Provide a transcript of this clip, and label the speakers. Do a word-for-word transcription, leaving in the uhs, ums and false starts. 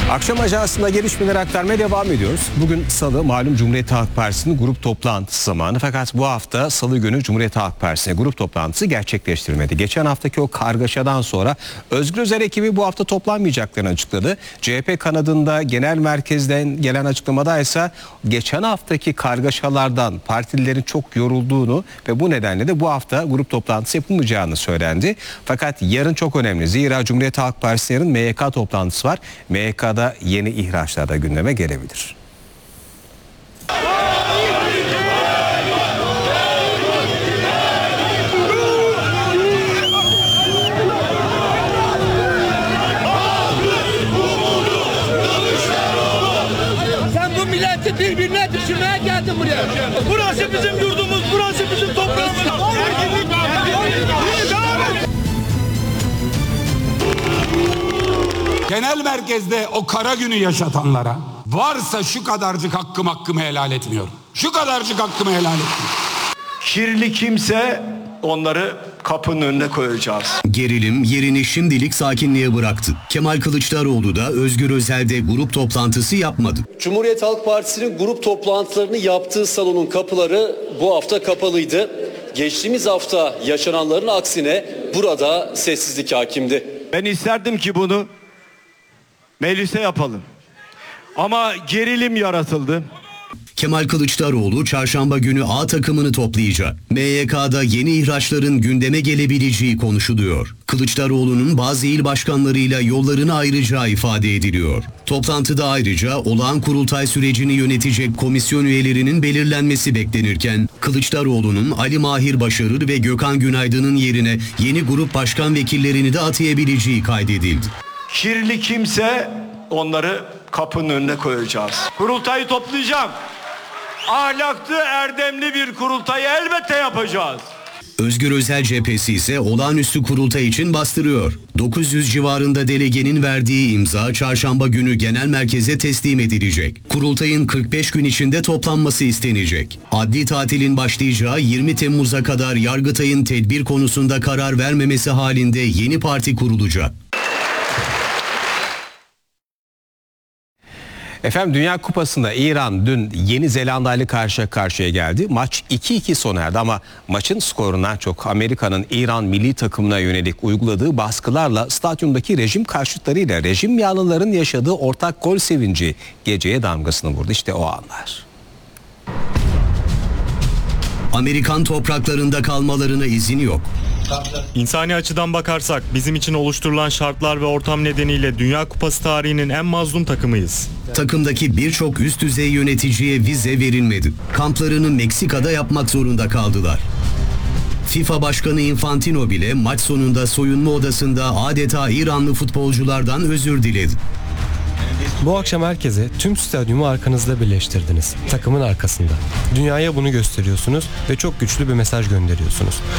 Speaker 1: Akşam Ajansı'nda gelişmeleri aktarmaya devam ediyoruz. Bugün Salı, malum Cumhuriyet Halk Partisi'nin grup toplantısı zamanı. Fakat bu hafta Salı günü Cumhuriyet Halk Partisi'ne grup toplantısı gerçekleştirilmedi. Geçen haftaki o kargaşadan sonra Özgür Özel ekibi bu hafta toplanmayacaklarını açıkladı. C H P kanadında genel merkezden gelen açıklamada ise geçen haftaki kargaşalardan partililerin çok yorulduğunu ve bu nedenle de bu hafta grup toplantısı yapılmayacağını söylendi. Fakat yarın çok önemli. Zira Cumhuriyet Halk Partisi yarın M Y K toplantısı var. M Y K'da yeni ihraçlar da gündeme gelebilir.
Speaker 2: Sen bu milleti birbirine düşürmeye geldin buraya. Burası bizim yurdumuz, burası bizim toprağımız.
Speaker 3: Genel merkezde o kara günü yaşatanlara varsa şu kadarcık hakkım hakkımı helal etmiyorum. Şu kadarcık hakkımı helal etmiyorum.
Speaker 4: Kirli kimse onları kapının önüne koyacağız.
Speaker 5: Gerilim yerini şimdilik sakinliğe bıraktı. Kemal Kılıçdaroğlu da Özgür Özel'de grup toplantısı yapmadı.
Speaker 6: Cumhuriyet Halk Partisi'nin grup toplantılarını yaptığı salonun kapıları bu hafta kapalıydı. Geçtiğimiz hafta yaşananların aksine burada sessizlik hakimdi.
Speaker 4: Ben isterdim ki bunu meclise yapalım. Ama gerilim yaratıldı.
Speaker 5: Kemal Kılıçdaroğlu çarşamba günü A takımını toplayacak. M Y K'da yeni ihraçların gündeme gelebileceği konuşuluyor. Kılıçdaroğlu'nun bazı il başkanlarıyla yollarını ayıracağı ifade ediliyor. Toplantıda ayrıca olağan kurultay sürecini yönetecek komisyon üyelerinin belirlenmesi beklenirken Kılıçdaroğlu'nun Ali Mahir Başarır ve Gökhan Günaydın'ın yerine yeni grup başkan vekillerini de atayabileceği kaydedildi.
Speaker 4: Kirli kimse onları kapının önüne koyacağız. Kurultayı toplayacağım. Ahlaklı, erdemli bir kurultayı elbette yapacağız.
Speaker 5: Özgür Özel cephesi ise olağanüstü kurultay için bastırıyor. dokuz yüz civarında delegenin verdiği imza çarşamba günü genel merkeze teslim edilecek. Kurultayın kırk beş gün içinde toplanması istenecek. Adli tatilin başlayacağı yirmi Temmuz'a kadar Yargıtay'ın tedbir konusunda karar vermemesi halinde yeni parti kurulacak.
Speaker 1: Efendim Dünya Kupası'nda İran dün Yeni Zelanda ile karşı karşıya geldi. Maç iki iki sona erdi ama maçın skorundan çok Amerika'nın İran milli takımına yönelik uyguladığı baskılarla stadyumdaki rejim karşıtlarıyla rejim yanlıların yaşadığı ortak gol sevinci geceye damgasını vurdu. İşte o anlar.
Speaker 5: Amerikan topraklarında kalmalarına izin yok.
Speaker 7: İnsani açıdan bakarsak bizim için oluşturulan şartlar ve ortam nedeniyle Dünya Kupası tarihinin en mazlum takımıyız.
Speaker 5: Takımdaki birçok üst düzey yöneticiye vize verilmedi. Kamplarını Meksika'da yapmak zorunda kaldılar. FIFA Başkanı Infantino bile maç sonunda soyunma odasında adeta İranlı futbolculardan özür diledi.
Speaker 8: Bu akşam herkese tüm stadyumu arkanızda birleştirdiniz. Takımın arkasında. Dünyaya bunu gösteriyorsunuz ve çok güçlü bir mesaj gönderiyorsunuz.